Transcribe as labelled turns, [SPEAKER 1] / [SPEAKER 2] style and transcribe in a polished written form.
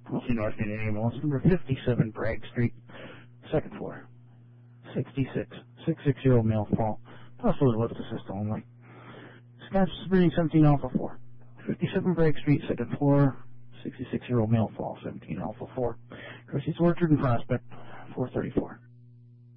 [SPEAKER 1] Mostly North Indian Ambulance, number 57 Bragg Street, second floor. 66-year-old male fall. Possible lift assist only. Scotch reading 17 Alpha 4. 57 Bragg Street, second floor. 66-year-old male fall, 17 Alpha 4. Chrissy's Orchard and Prospect, 434.